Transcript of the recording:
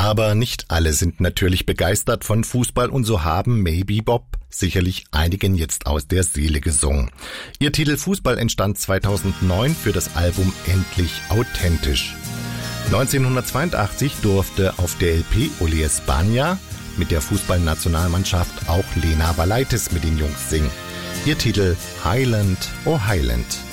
Aber nicht alle sind natürlich begeistert von Fußball und so haben Maybe Bob sicherlich einigen jetzt aus der Seele gesungen. Ihr Titel Fußball entstand 2009 für das Album Endlich Authentisch. 1982 durfte auf der LP Ole Espana mit der Fußballnationalmannschaft auch Lena Valaitis mit den Jungs singen. Ihr Titel Highland, oh Highland.